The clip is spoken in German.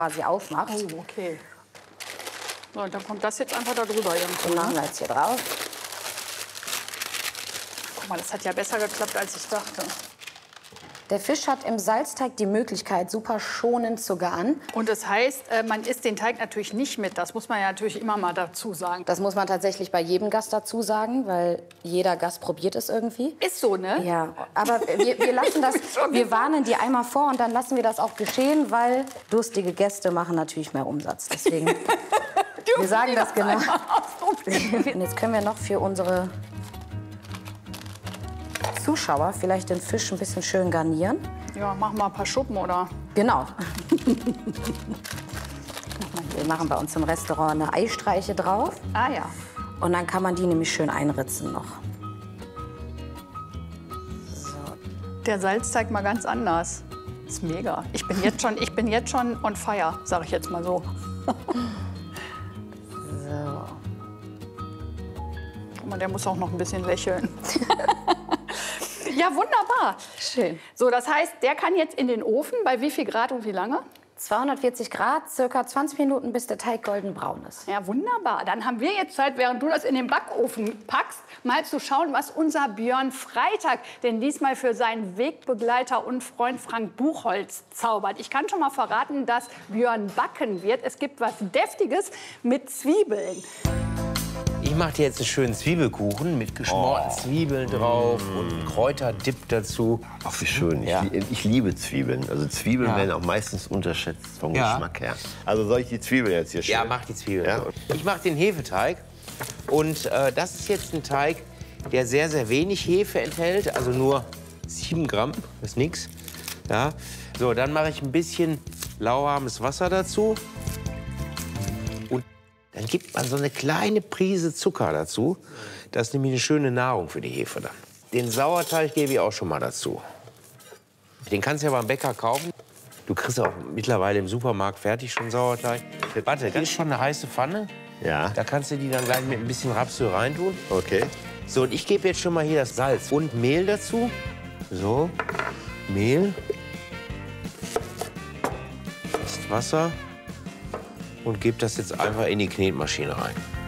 quasi aufmacht. Oh, okay. So, dann kommt das jetzt einfach da drüber. Den machen wir jetzt hier drauf. Guck mal, das hat ja besser geklappt, als ich dachte. Der Fisch hat im Salzteig die Möglichkeit, super schonend zu garen. Und das heißt, man isst den Teig natürlich nicht mit. Das muss man ja natürlich immer mal dazu sagen. Das muss man tatsächlich bei jedem Gast dazu sagen, weil jeder Gast probiert es irgendwie. Ist so, ne? Ja, aber wir lassen das, wir warnen die einmal vor und dann lassen wir das auch geschehen, weil durstige Gäste machen natürlich mehr Umsatz. Deswegen, wir sagen das genau. Und jetzt können wir noch für unsere Zuschauer vielleicht den Fisch ein bisschen schön garnieren. Ja, machen wir ein paar Schuppen, oder? Genau. Wir machen bei uns im Restaurant eine Eistreiche drauf. Ah ja. Und dann kann man die nämlich schön einritzen noch. Der Salzteig mal ganz anders. Ist mega. Ich bin jetzt schon on fire, sage ich jetzt mal so. So. Guck mal, der muss auch noch ein bisschen lächeln. Ja, wunderbar. Schön. So, das heißt, der kann jetzt in den Ofen. Bei wie viel Grad und wie lange? 240 Grad, circa 20 Minuten, bis der Teig goldenbraun ist. Ja, wunderbar. Dann haben wir jetzt Zeit, während du das in den Backofen packst, mal zu schauen, was unser Björn Freitag denn diesmal für seinen Wegbegleiter und Freund Frank Buchholz zaubert. Ich kann schon mal verraten, dass Björn backen wird. Es gibt was Deftiges mit Zwiebeln. Ich mache dir jetzt einen schönen Zwiebelkuchen mit geschmorten Zwiebeln drauf und einen Kräuterdip dazu. Ach, wie schön. Ja. Ich liebe Zwiebeln. Also Zwiebeln Ja. werden auch meistens unterschätzt vom Ja. Geschmack her. Also soll ich die Zwiebeln jetzt hier schön? Ja, mach die Zwiebeln. Ja? Ich mache den Hefeteig. Und das ist jetzt ein Teig, der sehr, sehr wenig Hefe enthält. Also nur 7 Gramm, das ist nix. Ja. So, dann mache ich ein bisschen lauwarmes Wasser dazu. Und dann gibt man so eine kleine Prise Zucker dazu. Das ist nämlich eine schöne Nahrung für die Hefe dann. Den Sauerteig gebe ich auch schon mal dazu. Den kannst du ja beim Bäcker kaufen. Du kriegst auch mittlerweile im Supermarkt fertig schon Sauerteig. Warte, das ist schon eine heiße Pfanne. Ja. Da kannst du die dann gleich mit ein bisschen Rapsöl reintun. Okay. So, und ich gebe jetzt schon mal hier das Salz und Mehl dazu. So, Mehl. Das Wasser. Und gebe das jetzt einfach in die Knetmaschine rein.